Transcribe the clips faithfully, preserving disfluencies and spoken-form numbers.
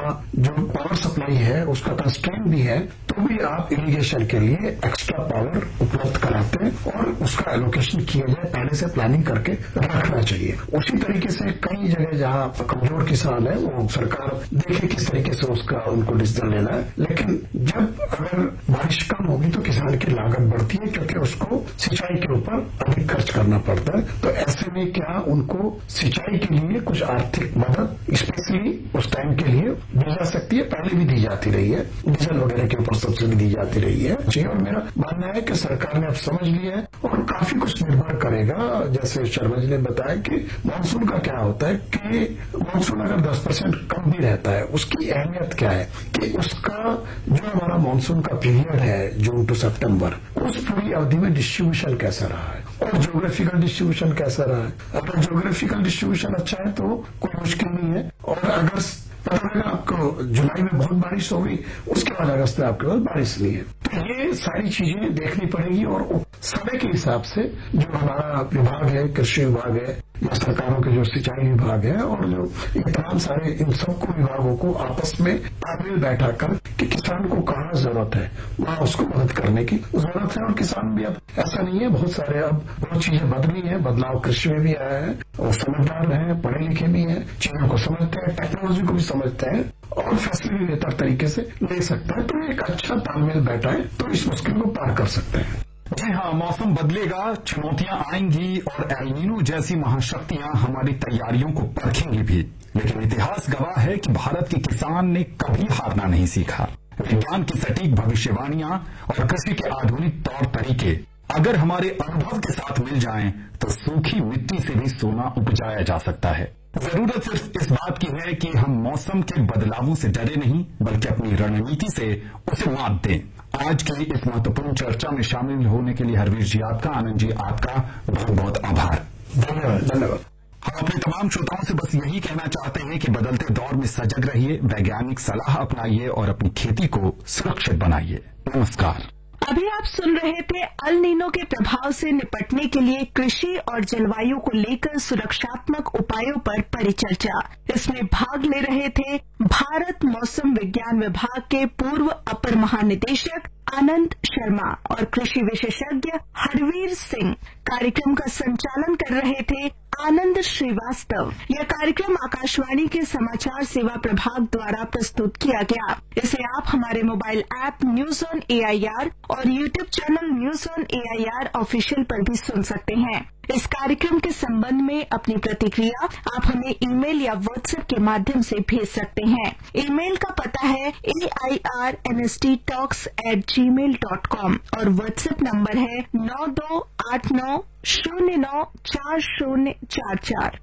जो power supply है उसका कंस्ट्रेंट भी है, तो भी आप इरिगेशन के लिए एक्स्ट्रा पावर उपलब्ध कराते हैं और उसका एलोकेशन किया जाए, पहले से प्लानिंग करके रखना चाहिए। उसी तरीके से कई जगह जहां कमजोर किसान है वो सरकार देखे किस तरीके से उसका उनको डिसीजन लेना है, लेकिन जब अगर बारिश कम होगी तो किसान की लागत बढ़ती है क्योंकि उसको सिंचाई के ऊपर अधिक खर्च करना पड़ता है। तो ऐसे में क्या उनको सिंचाई के लिए कुछ आर्थिक मदद स्पेशली उस टाइम के लिए दी जा सकती है, पहले भी दी जाती रही है, डीजल वगैरह के ऊपर सब्सिडी दी जाती रही है जी। और मेरा मानना है कि सरकार ने अब समझ लिया है और काफी कुछ निर्भर करेगा। जैसे शर्मा जी ने बताया कि मानसून का क्या होता है कि मानसून अगर दस परसेंट कम भी रहता है, उसकी अहमियत क्या है कि उसका जो हमारा मानसून का पीरियड है जून टू सितंबर, उस पूरी अवधि में डिस्ट्रीब्यूशन कैसा रहा है और ज्योग्राफिकल डिस्ट्रीब्यूशन कैसा रहा है। अगर ज्योग्राफिकल डिस्ट्रीब्यूशन अच्छा है तो कोई मुश्किल नहीं है, और अगर पता लगा आपको जुलाई में बहुत बारिश हो गई, उसके बाद अगस्त में आपके पास बारिश नहीं है, तो ये सारी चीजें देखनी पड़ेगी। और समय के हिसाब से जो हमारा विभाग है, कृषि विभाग है या सरकारों के जो सिंचाई विभाग है और जो ये तमाम सारे इन सबको विभागों को आपस में तालमेल बैठा कर कि किसान को कहाँ जरूरत है वहां उसको मदद करने की जरूरत है। और किसान भी अब ऐसा नहीं है, बहुत सारे अब बहुत चीजें बदली है, बदलाव कृषि में भी आया है और समझदार है, पढ़े लिखे भी है, चीजों को समझते हैं, टेक्नोलॉजी को भी समझते हैं और फैसले भी बेहतर तरीके से ले सकता है। तो एक अच्छा तालमेल बैठा है तो इस मुश्किल को पार कर सकते हैं। जी हाँ, मौसम बदलेगा, चुनौतियां आएंगी और एल नीनो जैसी महाशक्तियां हमारी तैयारियों को परखेंगी भी, लेकिन इतिहास गवाह है कि भारत के किसान ने कभी हारना नहीं सीखा। विज्ञान की सटीक भविष्यवाणियां और कृषि के आधुनिक तौर तरीके अगर हमारे अनुभव के साथ मिल जाएं तो सूखी मिट्टी से भी सोना उपजाया जा सकता है। जरूरत सिर्फ इस बात की है कि हम मौसम के बदलावों से डरे नहीं बल्कि अपनी रणनीति से उसे मात दें। आज की इस महत्वपूर्ण चर्चा में शामिल होने के लिए हरवीर जी आपका, आनंद जी आपका बहुत बहुत आभार। धन्यवाद धन्यवाद। हम अपने तमाम श्रोताओं से बस यही कहना चाहते हैं कि बदलते दौर में सजग रहिए, वैज्ञानिक सलाह अपनाइए और अपनी खेती को सुरक्षित बनाइए। नमस्कार। अभी आप सुन रहे थे अल नीनो के प्रभाव से निपटने के लिए कृषि और जलवायु को लेकर सुरक्षात्मक उपायों पर परिचर्चा। इसमें भाग ले रहे थे भारत मौसम विज्ञान विभाग के पूर्व अपर महानिदेशक आनंद शर्मा और कृषि विशेषज्ञ हरवीर सिंह। कार्यक्रम का संचालन कर रहे थे आनंद श्रीवास्तव। यह कार्यक्रम आकाशवाणी के समाचार सेवा प्रभाग द्वारा प्रस्तुत किया गया। इसे आप हमारे mobile app news on AIR और YouTube channel news on AIR official पर भी सुन सकते हैं। इस कार्यक्रम के संबंध में अपनी प्रतिक्रिया आप हमें ईमेल या व्हाट्सएप के माध्यम से भेज सकते हैं। ईमेल का पता है ए I R N S T talks eight ji mail dot com और व्हाट्सएप नंबर है नौ दो आठ नौ शून्य नौ चार शून्य चार चार।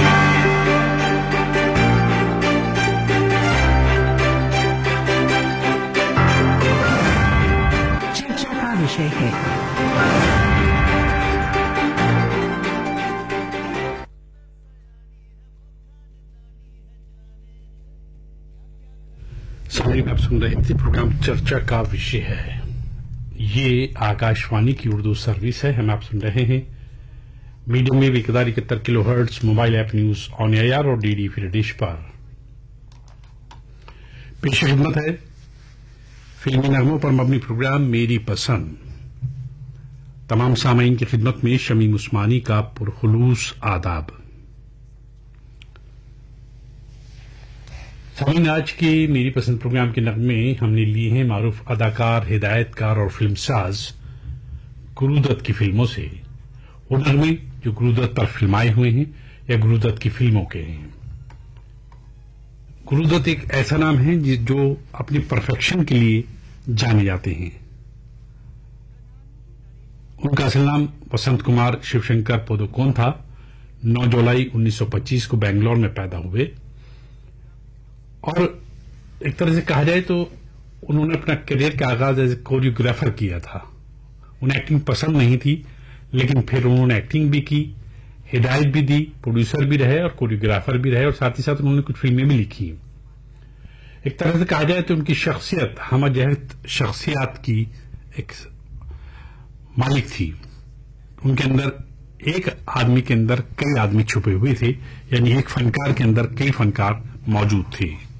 चर्चा का विषय है सामने आप सुन रहे थे प्रोग्राम चर्चा का विषय है। ये आकाशवाणी की उर्दू सर्विस है। हम आप सुन रहे हैं मीडियम में इकहत्तर इकहत्तर kilo hertz, mobile app news on AIR और डीडी फ्री डिश पर। पेश खिदमत है फिल्मी नगमों पर मबनी प्रोग्राम मेरी पसंद। तमाम सामाईन की खिदमत में शमीम उस्मानी का पुरखुलूस आदाब। सामीन, आज के मेरी पसंद प्रोग्राम के नगमे हमने लिए हैं मारूफ अदाकार, हिदायतकार और फिल्मसाज गुरुदत्त की फिल्मों से। वो नगमे जो गुरुदत्त पर फिल्माए हुए हैं या गुरुदत्त की फिल्मों के हैं। गुरुदत्त एक ऐसा नाम है जो अपनी परफेक्शन के लिए जाने जाते हैं। उनका असल नाम वसंत कुमार शिवशंकर पोदुकोन था। नौ जुलाई उन्नीस सौ पच्चीस को बेंगलोर में पैदा हुए और एक तरह से कहा जाए तो उन्होंने अपना करियर का आगाज एज ए कोरियोग्राफर किया था। उन्हें एक्टिंग पसंद नहीं थी, लेकिन फिर उन्होंने एक्टिंग भी की, हिदायत भी दी, प्रोड्यूसर भी रहे और कोरियोग्राफर भी रहे और साथ ही साथ उन्होंने कुछ फिल्में भी लिखी। एक तरह से कहा जाए तो उनकी शख्सियत हमजहत शख्सियात की एक मालिक थी। उनके अंदर एक आदमी के अंदर कई आदमी छुपे हुए थे, यानी एक फनकार के अंदर कई फनकार मौजूद थे।